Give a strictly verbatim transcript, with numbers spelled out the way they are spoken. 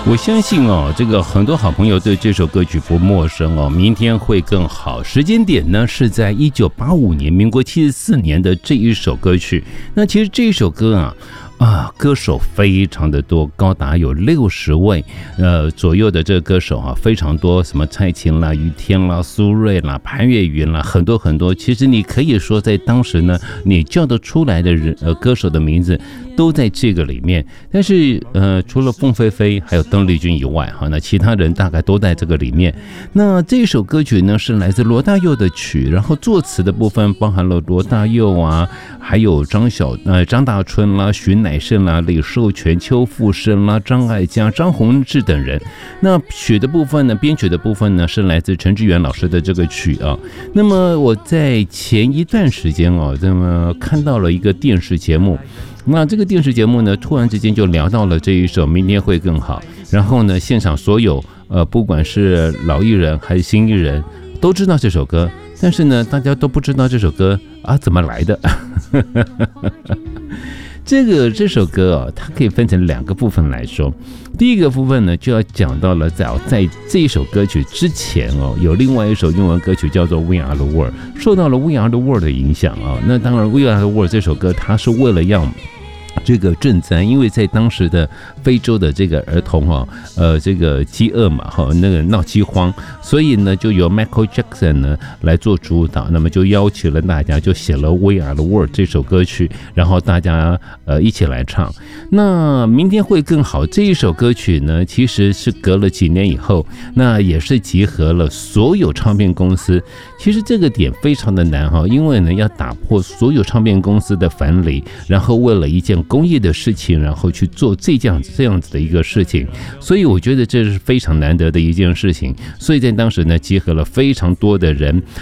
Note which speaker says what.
Speaker 1: 我相信哦，这个很多好朋友对这首歌曲不陌生哦。明天会更好，时间点呢是在一九八五年，民国七十四年的这一首歌曲。那其实这一首歌啊。啊，歌手非常的多，高达有六十位，呃左右的这个歌手啊，非常多，什么蔡琴啦、于天啦、苏芮啦、潘越云啦，很多很多。其实你可以说，在当时呢，你叫得出来的人，呃，歌手的名字都在这个里面。但是，呃，除了凤飞飞还有邓丽君以外，哈，那其他人大概都在这个里面。那这首歌曲呢，是来自罗大佑的曲，然后作词的部分包含了罗大佑啊，还有张小呃张大春啦、徐乃盛啦、李寿全、邱富生啦、张艾嘉、张宏志等人。那曲的部分呢，编曲的部分呢，是来自陈志远老师的这个曲啊。那么我在前一段时间哦，这么看到了一个电视节目。那这个电视节目呢，突然之间就聊到了这一首《明天会更好》，然后呢，现场所有呃，不管是老艺人还是新艺人，都知道这首歌，但是呢，大家都不知道这首歌啊怎么来的。这个这首歌啊，它可以分成两个部分来说。第一个部分呢，就要讲到了在在这一首歌曲之前哦，有另外一首英文歌曲叫做《We Are the World》，受到了《We Are the World》的影响啊。那当然，《We Are the World》这首歌，它是为了让这个赈灾，因为在当时的非洲的这个儿童哈，呃，这个饥饿嘛哈，那个闹饥荒，所以呢，就由 Michael Jackson 呢来做主导，那么就邀请了大家，就写了《We Are the World》这首歌曲，然后大家呃一起来唱。那明天会更好这一首歌曲呢，其实是隔了几年以后，那也是集合了所有唱片公司。其实这个点非常的难哈，因为呢要打破所有唱片公司的藩篱，然后为了一件公益的事情，然后去做这样这样子的一个事情，所以我觉得这是非常难得的一件事情。所以在当时呢，集合了非常多的人，